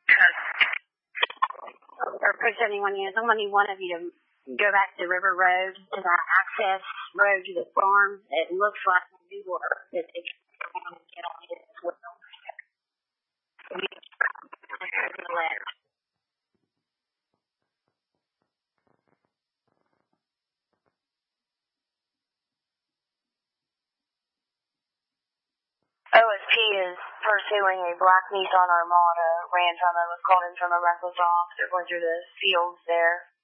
Or push anyone in. I'm going to need one of you to go back to River Road to that access road to the farm. It looks like a Google Earth that they can get on it as well. The letter. OSP is pursuing a black Nissan Armada. Ran from a, was called in from a reckless off. They're going through the fields there.